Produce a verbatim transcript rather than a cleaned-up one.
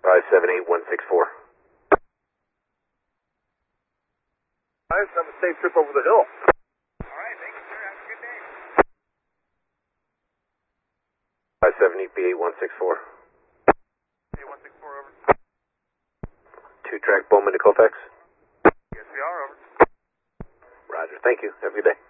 five seven eight one six four. Guys, have a safe trip over the hill. All right, thank you, sir. Have a good day. five seven eight B eight one six four. eight one six four, over. Two track Bowman to Colfax. Yes, we are, over. Roger, thank you. Have a good day.